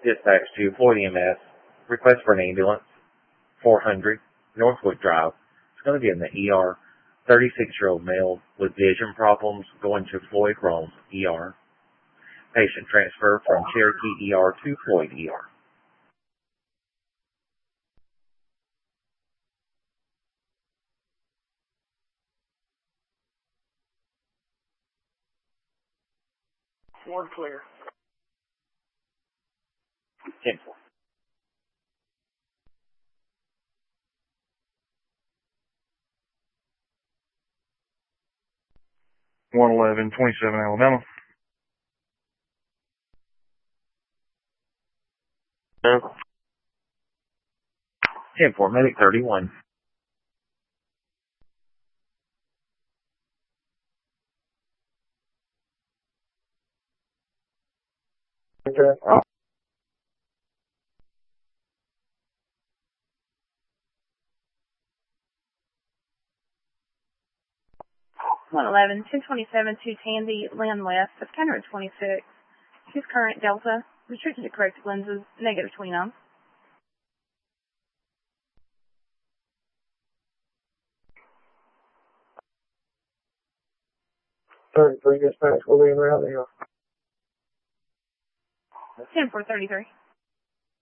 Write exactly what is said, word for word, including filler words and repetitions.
Dispatch to Floyd E M S. Request for an ambulance. four hundred Northwood Drive. It's going to be in the E R. thirty-six-year-old male with vision problems going to Floyd Rome E R. Patient transfer from Cherokee E R to Floyd E R. Ward clear. ten four. one eleven twenty-seven Alabama. ten four, medic thirty-one. Okay. Oh. one eleven, two twenty-seven, two Tandy, Lynn West, of Counter twenty-six. His current Delta, restricted to corrective lenses, negative twenty-nine. thirty-three dispatch will be in route here. ten four thirty-three.